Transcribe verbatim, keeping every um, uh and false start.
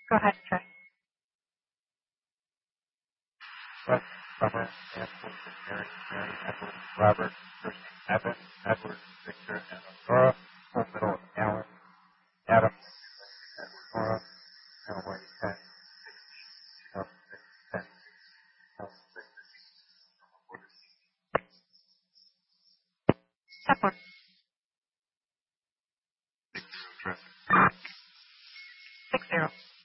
Go ahead, check. West, Summer, Anthony, Mary, Mary, Edward, Robert, Christy, Evan, Edward, Victor, and Aurora. Full middle of Alan, Adam, and Aurora, Elway, ten, ten, ten, Step one. Six zero.